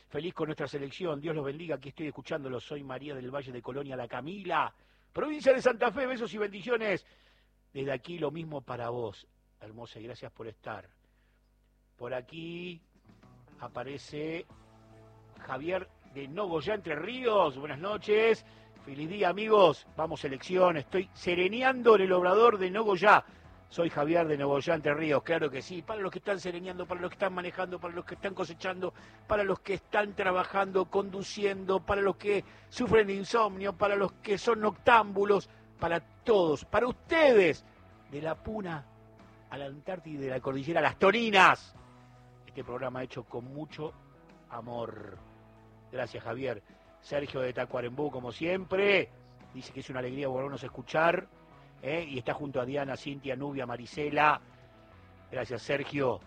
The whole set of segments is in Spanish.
feliz con nuestra selección. Dios los bendiga, aquí estoy escuchándolos. Soy María del Valle de Colonia, La Camila, provincia de Santa Fe. Besos y bendiciones. Desde aquí lo mismo para vos, hermosa, y gracias por estar. Por aquí aparece Javier de Nogoyá, Entre Ríos. Buenas noches. Feliz día, amigos. Vamos, selección. Estoy sereneando en el obrador de Nogoyá. Soy Javier de Nogoyá, Entre Ríos. Claro que sí. Para los que están sereneando, para los que están manejando, para los que están cosechando, para los que están trabajando, conduciendo, para los que sufren de insomnio, para los que son noctámbulos, para todos, para ustedes, de la Puna a la Antártida y de la Cordillera a las Toninas. Este programa hecho con mucho amor. Gracias, Javier. Sergio de Tacuarembú, como siempre, dice que es una alegría volvernos a escuchar, y está junto a Diana, Cintia, Nubia, Marisela. Gracias, Sergio.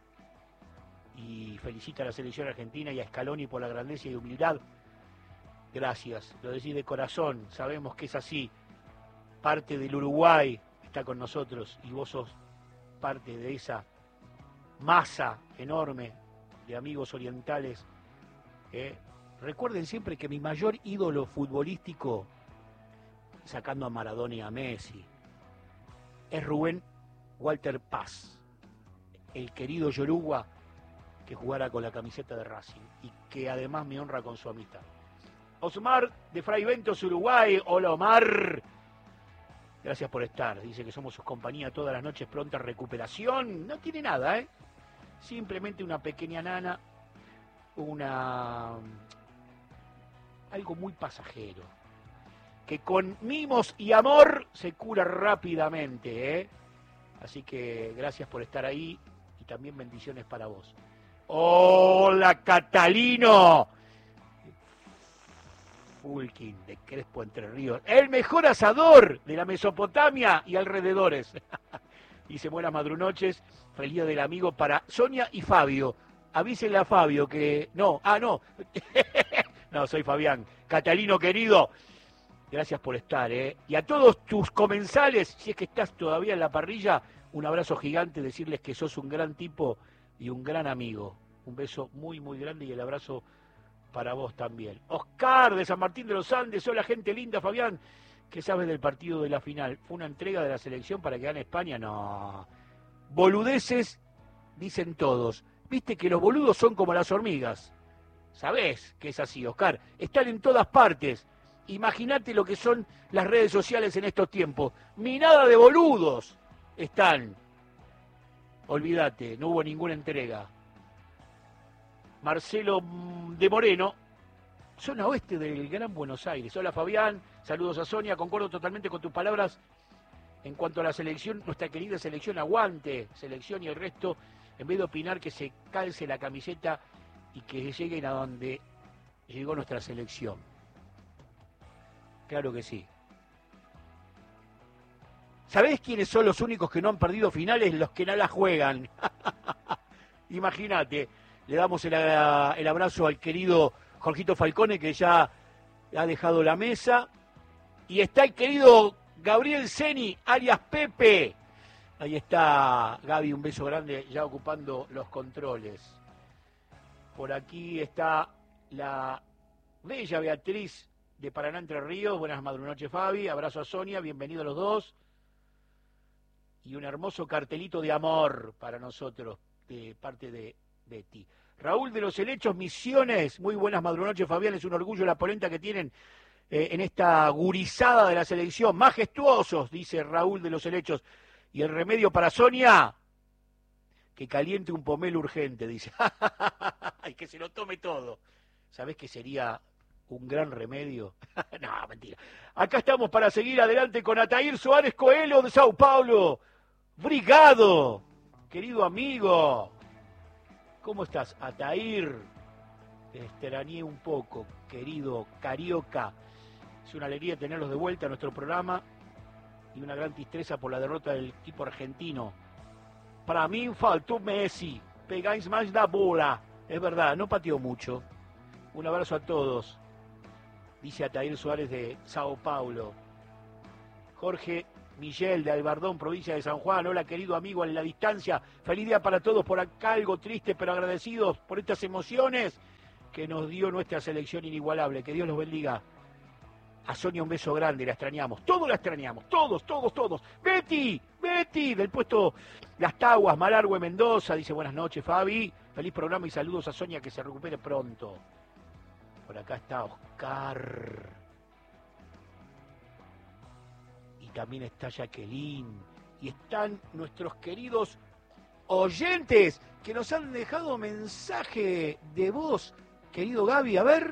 Y felicita a la selección argentina y a Scaloni por la grandeza y humildad. Gracias, lo decís de corazón, sabemos que es así. Parte del Uruguay está con nosotros y vos sos parte de esa masa enorme de amigos orientales. Recuerden siempre que mi mayor ídolo futbolístico, sacando a Maradona y a Messi, es Rubén Walter Paz, el querido Yoruba que jugara con la camiseta de Racing y que además me honra con su amistad. Osmar de Fray Ventos, Uruguay. Hola, Omar. Gracias por estar. Dice que somos sus compañía todas las noches, pronta recuperación. No tiene nada, simplemente una pequeña nana, algo muy pasajero, que con mimos y amor se cura rápidamente, Así que gracias por estar ahí y también bendiciones para vos. ¡Hola, Catalino! Fulkin de Crespo, Entre Ríos, el mejor asador de la Mesopotamia y alrededores. Dice, buenas madrunoches, feliz día del amigo para Sonia y Fabio. Avísenle a Fabio que... No, no, soy Fabián. Catalino, querido, gracias por estar, Y a todos tus comensales, si es que estás todavía en la parrilla, un abrazo gigante, decirles que sos un gran tipo y un gran amigo. Un beso muy, muy grande y el abrazo para vos también. Oscar de San Martín de los Andes. Hola, gente linda. Fabián, ¿qué sabes del partido de la final? ¿Fue una entrega de la selección para que gane España? No. Boludeces dicen todos. Viste que los boludos son como las hormigas. ¿Sabés que es así, Oscar? Están en todas partes. Imagínate lo que son las redes sociales en estos tiempos. Minada de boludos están. Olvídate, no hubo ninguna entrega. Marcelo de Moreno, zona oeste del Gran Buenos Aires. Hola, Fabián, saludos a Sonia, concuerdo totalmente con tus palabras en cuanto a la selección, nuestra querida selección, aguante, selección, y el resto, en vez de opinar, que se calce la camiseta y que lleguen a donde llegó nuestra selección. Claro que sí. ¿Sabés quiénes son los únicos que no han perdido finales? Los que no la juegan. Imagínate. Le damos el abrazo al querido Jorgito Falcone, que ya ha dejado la mesa. Y está el querido Gabriel Ceni, alias Pepe. Ahí está Gaby, un beso grande, ya ocupando los controles. Por aquí está la bella Beatriz de Paraná, Entre Ríos. Buenas madrunoches, Fabi. Abrazo a Sonia, bienvenidos los dos. Y un hermoso cartelito de amor para nosotros, de parte de Betty. Raúl de los Helechos, Misiones, muy buenas madrunoches, Fabián, es un orgullo la polenta que tienen en esta gurizada de la selección, majestuosos, dice Raúl de los Helechos, y el remedio para Sonia, que caliente un pomelo urgente, dice, y que se lo tome todo. ¿Sabés qué sería un gran remedio? No, mentira. Acá estamos para seguir adelante con Ataír Suárez Coelho de Sao Paulo. Brigado, querido amigo. ¿Cómo estás, Ataír? Te extrañé un poco, querido Carioca. Es una alegría tenerlos de vuelta a nuestro programa y una gran tristeza por la derrota del equipo argentino. Para mí faltó Messi, pegáis más la bola. Es verdad, no pateó mucho. Un abrazo a todos, dice Ataír Suárez de Sao Paulo. Jorge Miguel de Albardón, provincia de San Juan. Hola, querido amigo en la distancia. Feliz día para todos. Por acá algo triste, pero agradecidos por estas emociones que nos dio nuestra selección inigualable. Que Dios los bendiga. A Sonia un beso grande, la extrañamos. Todos la extrañamos, todos. Betty, del puesto Las Taguas, Malargüe, Mendoza, dice buenas noches, Fabi. Feliz programa y saludos a Sonia, que se recupere pronto. Por acá está Oscar. Y también está Jacqueline. Y están nuestros queridos oyentes que nos han dejado mensaje de voz. Querido Gaby, a ver.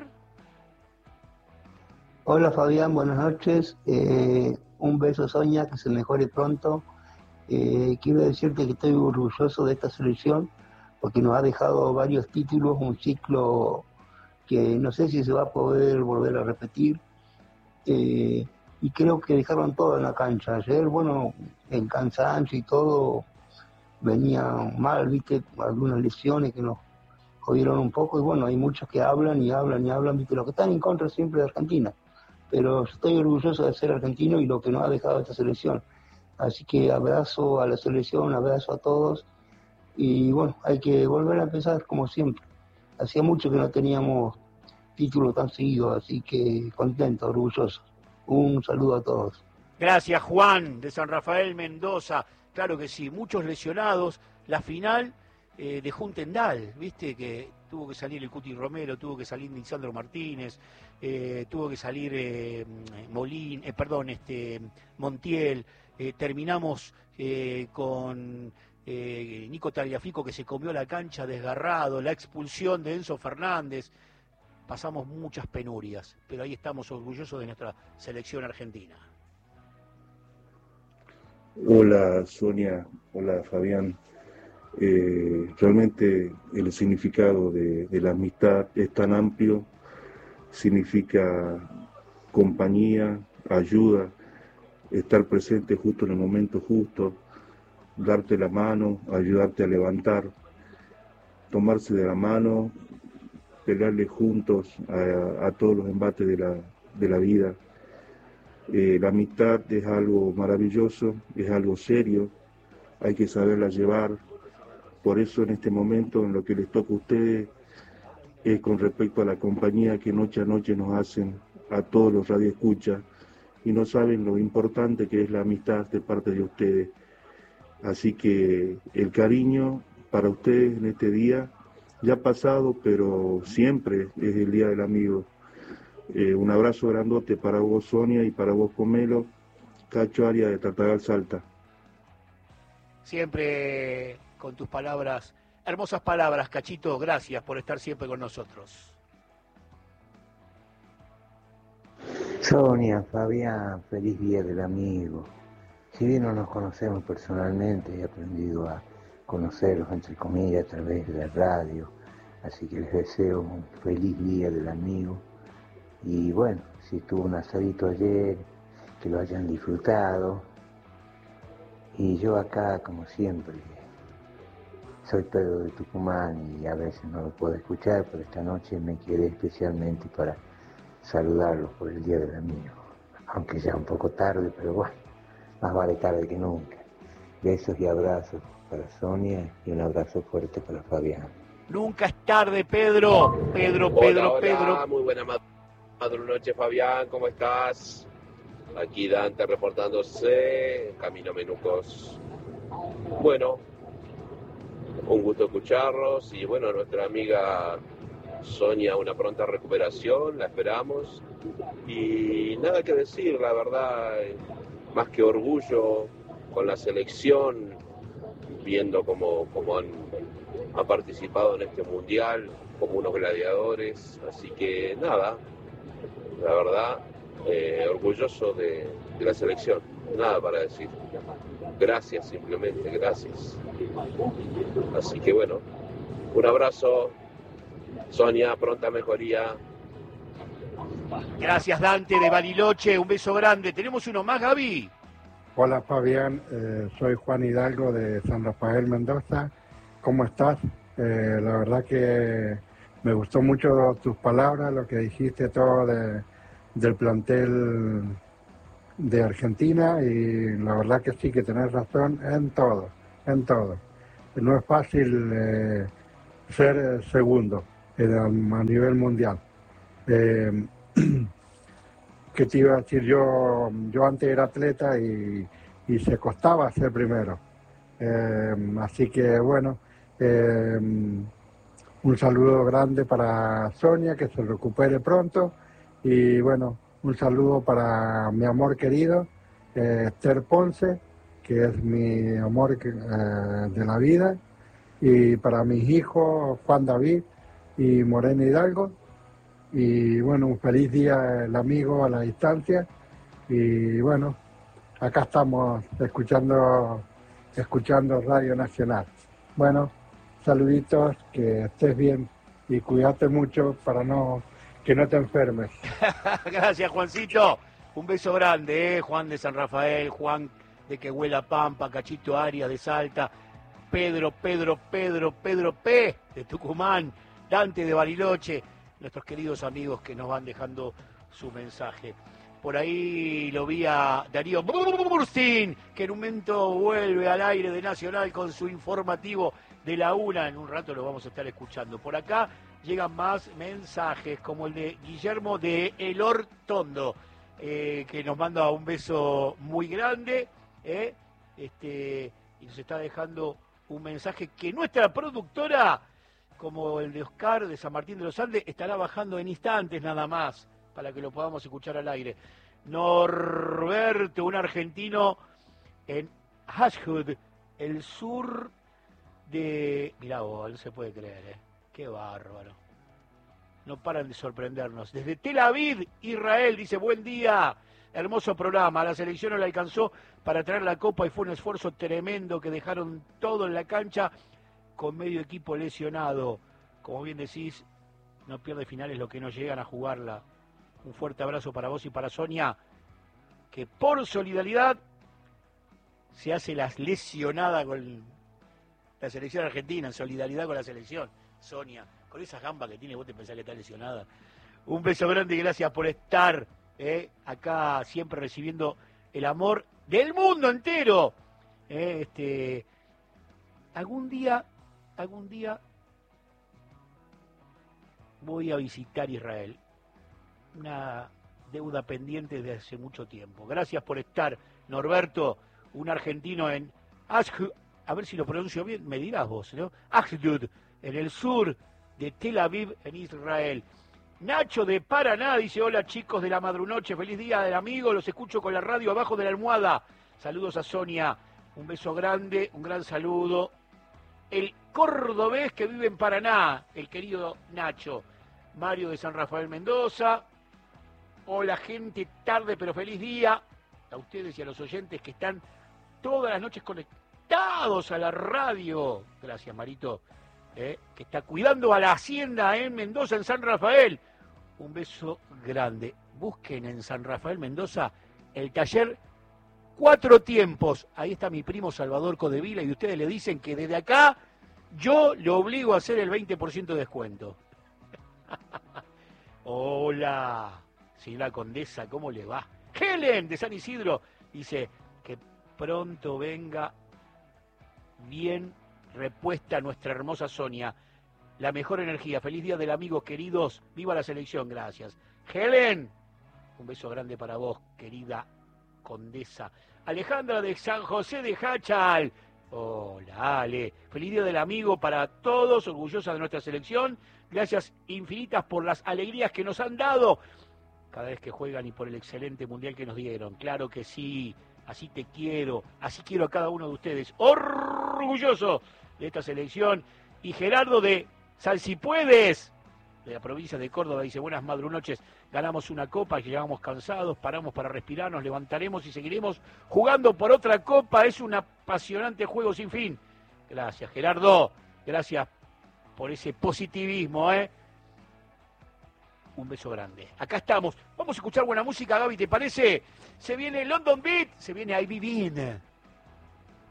Hola Fabián, buenas noches. Un beso Sonia, que se mejore pronto. Quiero decirte que estoy orgulloso de esta selección porque nos ha dejado varios títulos, un ciclo que no sé si se va a poder volver a repetir. Y creo que dejaron todo en la cancha. Ayer, bueno, el cansancio y todo venía mal, viste, algunas lesiones que nos jodieron un poco. Y bueno, hay muchos que hablan, viste, los que están en contra siempre de Argentina. Pero estoy orgulloso de ser argentino y lo que nos ha dejado esta selección. Así que abrazo a la selección, abrazo a todos. Y bueno, hay que volver a empezar como siempre. Hacía mucho que no teníamos título tan seguido, así que contento, orgulloso. Un saludo a todos. Gracias, Juan, de San Rafael, Mendoza. Claro que sí, muchos lesionados. La final dejó un tendal, viste, que tuvo que salir el Cuti Romero, tuvo que salir Lisandro Martínez, tuvo que salir Montiel. Terminamos con Nico Tagliafico, que se comió la cancha desgarrado, la expulsión de Enzo Fernández. Pasamos muchas penurias, pero ahí estamos orgullosos de nuestra selección argentina. Hola Sonia, hola Fabián. Realmente el significado de la amistad es tan amplio, significa compañía, ayuda, estar presente justo en el momento justo, darte la mano, ayudarte a levantar, tomarse de la mano, pelearle juntos a todos los embates de la vida. La amistad es algo maravilloso, es algo serio, hay que saberla llevar. Por eso en este momento en lo que les toca a ustedes es con respecto a la compañía que noche a noche nos hacen a todos los radioescuchas y no saben lo importante que es la amistad de parte de ustedes. Así que el cariño para ustedes en este día ya ha pasado, pero siempre es el Día del Amigo. Un abrazo grandote para vos, Sonia, y para vos, Pomelo, Cacho Aria de Tartagal, Salta. Siempre con tus palabras, hermosas palabras, Cachito, gracias por estar siempre con nosotros. Sonia, Fabián, feliz Día del Amigo. Si bien no nos conocemos personalmente, he aprendido a conocerlos, entre comillas, a través de la radio, así que les deseo un feliz Día del Amigo. Y bueno, si estuvo un asadito ayer, que lo hayan disfrutado. Y yo acá, como siempre, soy Pedro de Tucumán y a veces no lo puedo escuchar, pero esta noche me quedé especialmente para saludarlos por el Día del Amigo. Aunque ya un poco tarde, pero bueno, más vale tarde que nunca. Besos y abrazos para Sonia y un abrazo fuerte para Fabián. Nunca es tarde, Pedro. Pedro. Muy buena noche, Fabián, ¿cómo estás? Aquí Dante reportándose, Camino Menucos. Bueno, un gusto escucharlos y bueno, nuestra amiga Sonia, una pronta recuperación, la esperamos. Y nada que decir, la verdad, más que orgullo con la selección, viendo cómo han participado en este mundial como unos gladiadores. Así que nada, la verdad, orgulloso de la selección, nada para decir. Gracias, simplemente, gracias. Así que bueno, un abrazo, Sonia, pronta mejoría. Gracias, Dante de Bariloche, un beso grande. ¿Tenemos uno más, Gaby? Hola Fabián, soy Juan Hidalgo de San Rafael, Mendoza. ¿Cómo estás? La verdad que me gustó mucho tus palabras, lo que dijiste todo del plantel de Argentina, y la verdad que sí, que tenés razón en todo. No es fácil ser segundo. a nivel mundial. ¿Qué te iba a decir? Yo antes era atleta y se costaba ser primero. Así que bueno, un saludo grande para Sonia, que se recupere pronto. Y bueno, un saludo para mi amor querido, Esther Ponce, que es mi amor de la vida. Y para mis hijos, Juan David y Morena Hidalgo. Y bueno, un feliz día el amigo a la distancia. Y bueno, acá estamos escuchando Radio Nacional. Bueno, saluditos, que estés bien y cuídate mucho para que no te enfermes. Gracias, Juancito. Un beso grande, Juan de San Rafael, Juan de Quehuela Pampa, Cachito Arias de Salta, Pedro P de Tucumán, Dante de Bariloche, nuestros queridos amigos que nos van dejando su mensaje. Por ahí lo vi a Darío Burstin, que en un momento vuelve al aire de Nacional con su informativo de la 1. En un rato lo vamos a estar escuchando. Por acá llegan más mensajes, como el de Guillermo de El Hortondo, que nos manda un beso muy grande, y nos está dejando un mensaje que nuestra productora, como el de Oscar de San Martín de los Andes, estará bajando en instantes nada más, para que lo podamos escuchar al aire. Norberto, un argentino en Ashwood, el sur de... Mirá vos, no se puede creer, qué bárbaro. No paran de sorprendernos. Desde Tel Aviv, Israel, dice, buen día, hermoso programa. La selección no le alcanzó para traer la copa y fue un esfuerzo tremendo que dejaron todo en la cancha con medio equipo lesionado. Como bien decís, no pierde finales los que no llegan a jugarla. Un fuerte abrazo para vos y para Sonia, que por solidaridad se hace las lesionadas con la selección argentina, en solidaridad con la selección. Sonia, con esas gambas que tiene, vos te pensás que está lesionada. Un beso grande y gracias por estar acá, siempre recibiendo el amor del mundo entero. Algún día voy a visitar Israel. Una deuda pendiente desde hace mucho tiempo. Gracias por estar, Norberto, un argentino en Ashwood, a ver si lo pronuncio bien, me dirás vos, ¿no? Ashwood, en el sur de Tel Aviv, en Israel. Nacho de Paraná dice, hola chicos de la madrunoche, feliz día del amigo, los escucho con la radio abajo de la almohada. Saludos a Sonia, un beso grande, un gran saludo. El cordobés que vive en Paraná, el querido Nacho. Mario de San Rafael Mendoza. Hola gente, tarde pero feliz día. A ustedes y a los oyentes que están todas las noches conectados a la radio. Gracias, Marito, que está cuidando a la hacienda en Mendoza, en San Rafael. Un beso grande. Busquen en San Rafael Mendoza el taller Cuatro Tiempos. Ahí está mi primo Salvador Codevila y ustedes le dicen que desde acá yo lo obligo a hacer el 20% de descuento. Hola, señora condesa, ¿cómo le va? Helen de San Isidro dice que pronto venga bien repuesta nuestra hermosa Sonia. La mejor energía. Feliz día del amigo, queridos. Viva la selección, gracias. Helen, un beso grande para vos, querida condesa. Alejandra de San José de Hachal. Hola, Ale. Feliz día del amigo para todos, orgullosa de nuestra selección. Gracias infinitas por las alegrías que nos han dado cada vez que juegan y por el excelente mundial que nos dieron. Claro que sí, así te quiero, así quiero a cada uno de ustedes. Orgulloso de esta selección. Y Gerardo de Salsipuedes, de la provincia de Córdoba, dice, buenas madrunoches, ganamos una copa, que llegamos cansados, paramos para respirar, nos levantaremos y seguiremos jugando por otra copa. Es un apasionante juego sin fin. Gracias, Gerardo, gracias por ese positivismo, Un beso grande. Acá estamos. Vamos a escuchar buena música, Gaby, ¿te parece? Se viene London Beat, se viene I Be Bean.